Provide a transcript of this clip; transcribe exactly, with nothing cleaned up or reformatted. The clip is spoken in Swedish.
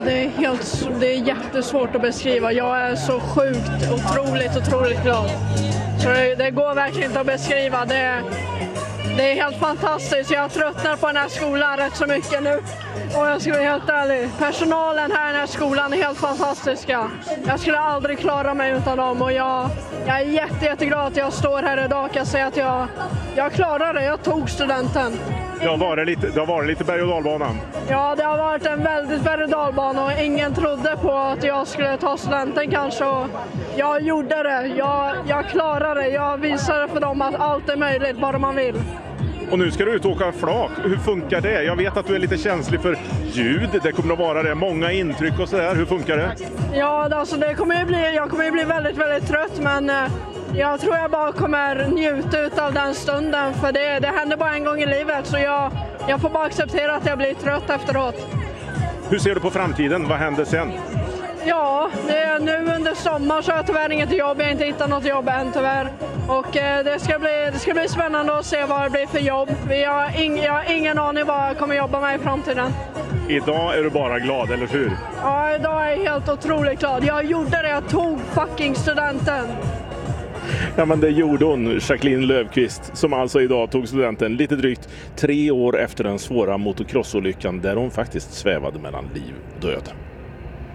Det är, helt, det är jättesvårt att beskriva. Jag är så sjukt, otroligt, otroligt glad. Så det, det går verkligen inte att beskriva. Det, det är helt fantastiskt. Jag tröttnar på den här skolan rätt så mycket nu. Och jag ska vara helt ärlig. Personalen här i den här skolan är helt fantastiska. Jag skulle aldrig klara mig utan dem. Och jag, jag är jätte, jätteglad att jag står här idag och kan säga att jag, jag klarar det. Jag tog studenten. Det har varit lite, det har varit lite berg- och dalbana. Ja, det har varit en väldigt berg- och dalbana och ingen trodde på att jag skulle ta studenten kanske. Och jag gjorde det. Jag, jag klarade det. Jag visade för dem att allt är möjligt, bara man vill. Och nu ska du ut och åka flak. Hur funkar det? Jag vet att du är lite känslig för ljud. Det kommer att vara det. Många intryck och sådär. Hur funkar det? Ja, alltså det kommer ju bli, jag kommer ju bli väldigt, väldigt trött. Men eh, jag tror jag bara kommer njuta ut av den stunden. För det, det händer bara en gång i livet. Så jag, jag får bara acceptera att jag blir trött efteråt. Hur ser du på framtiden? Vad händer sen? Ja, det är nu under sommar så har jag tyvärr inget jobb. Jag har inte hittat något jobb än tyvärr. Och eh, det, ska bli, det ska bli spännande att se vad det blir för jobb. Jag har, ing, jag har ingen aning vad jag kommer jobba med i framtiden. Idag är du bara glad, eller hur? Ja, idag är jag helt otroligt glad. Jag gjorde det, jag tog fucking studenten. Ja, men det gjorde hon, Jacqueline Löfqvist, som alltså idag tog studenten lite drygt tre år efter den svåra motocrossolyckan där hon faktiskt svävade mellan liv och död.